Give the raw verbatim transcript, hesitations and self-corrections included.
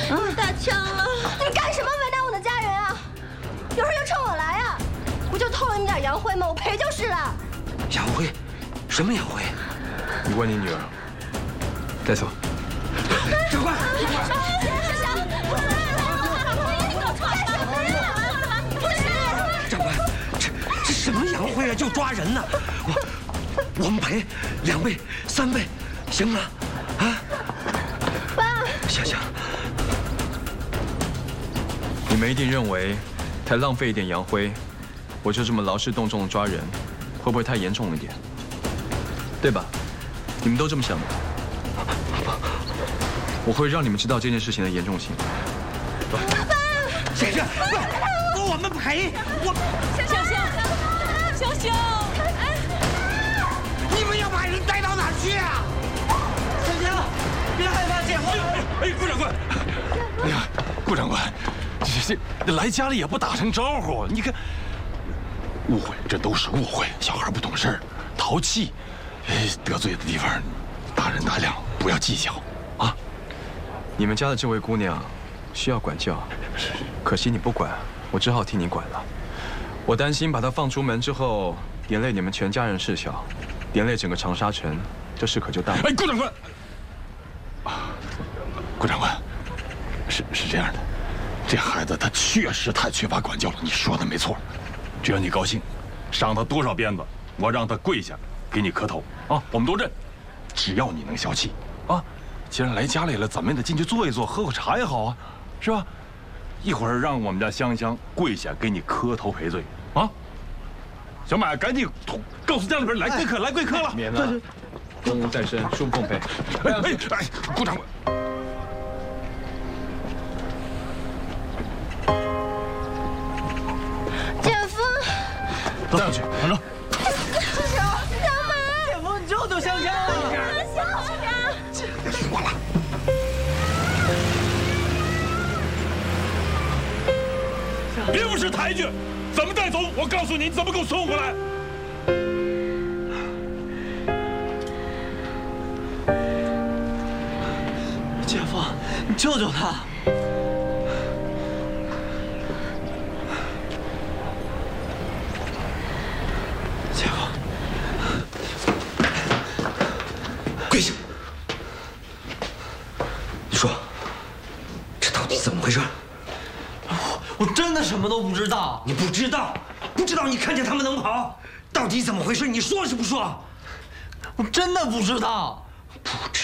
你打枪了！ 你们干什么为难我的家人啊？有事就冲我来啊！不就偷了你点洋灰吗？我赔就是了。 洋灰？什么洋灰？ 你问你女儿。带走。 长官，长官，这这什么洋灰啊？就抓人呢！我我们赔两倍、三倍，行吗？啊？ 爸， 行行。 你们一定认为，太浪费一点洋灰，我就这么劳师动众的抓人，会不会太严重了一点？对吧？你们都这么想的。我会让你们知道这件事情的严重性。 爸，先生，我们赔我。 小熊，小熊， 你们要把人带到哪儿去啊？ 小江，别害怕，姐夫。 哎，顾长官。哎呀，顾长官，这这来家里也不打声招呼，你看。误会，这都是误会。小孩不懂事儿，淘气，得罪的地方，大人大量，不要计较啊。你们家的这位姑娘需要管教，可惜你不管，我只好替你管了。我担心把她放出门之后，连累你们全家人事小，连累整个长沙城，这事可就大了。哎，顾长官，啊，顾长官，是是这样的，这孩子他确实太缺乏管教了，你说的没错。只要你高兴，赏他多少鞭子，我让他跪下给你磕头啊，我们都认。只要你能消气啊。既然来家里了，咱们也得进去坐一坐，喝口茶也好啊，是吧？一会儿让我们家香香跪下给你磕头赔罪啊！小马，赶紧告诉家里边来贵客，来贵客了，免了，公务在身，恕不奉陪。哎哎哎，顾长官， 姐夫， 带上去，等着。 小马， 姐夫，你救救香香啊！ 小马。 别说了。 别无视抬举，怎么带走？我告诉你，怎么给我送回来。 姐夫，你救救他！姐夫， 跪下！你说，这到底怎么回事？ 我真的什么都不知道。 你不知道，不知道你看见他们能跑，到底怎么回事？你说是不说？ 我真的不知道。 不知。